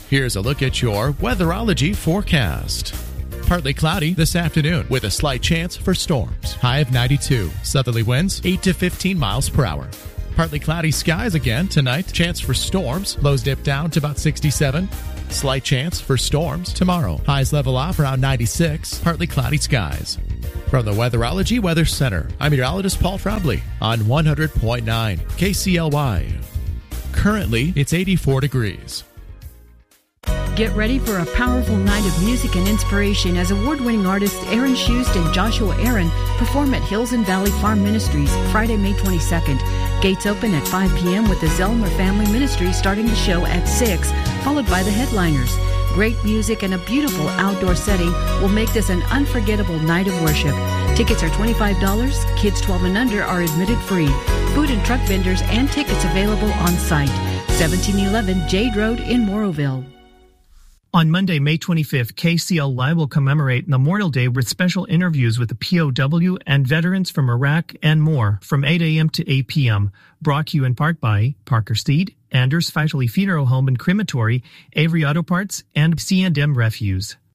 Here's a look at your Weatherology forecast. Partly cloudy this afternoon with a slight chance for storms. High of 92. Southerly winds 8 to 15 miles per hour. Partly cloudy skies again tonight. Chance for storms. Lows dip down to about 67. Slight chance for storms tomorrow. Highs level off around 96. Partly cloudy skies. From the Weatherology Weather Center, I'm meteorologist Paul Trombley on 100.9 KCLY. Currently, it's 84 degrees. Get ready for a powerful night of music and inspiration as award-winning artists Aaron Shust and Joshua Aaron perform at Hills and Valley Farm Ministries Friday, May 22nd. Gates open at 5 p.m. with the Zellmer Family Ministry starting the show at 6, followed by the headliners. Great music and a beautiful outdoor setting will make this an unforgettable night of worship. Tickets are $25. Kids 12 and under are admitted free. Food and truck vendors and tickets available on site. 1711 Jade Road in Morrowville. On Monday, May 25th, KCLY will commemorate Memorial Day with special interviews with the POW and veterans from Iraq and more from 8 a.m. to 8 p.m. Brought to you in part by Parker Steed, Anders Feitely Funeral Home and Crematory, Avery Auto Parts, and C&M Refuse.